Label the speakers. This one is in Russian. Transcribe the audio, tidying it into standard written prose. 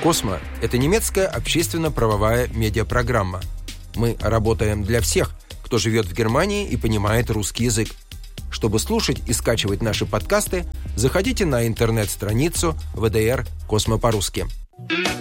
Speaker 1: «Космо» — это немецкая общественно-правовая медиапрограмма. Мы работаем для всех, кто живет в Германии и понимает русский язык. Чтобы слушать и скачивать наши подкасты, заходите на интернет-страницу ВДР «Космо по-русски».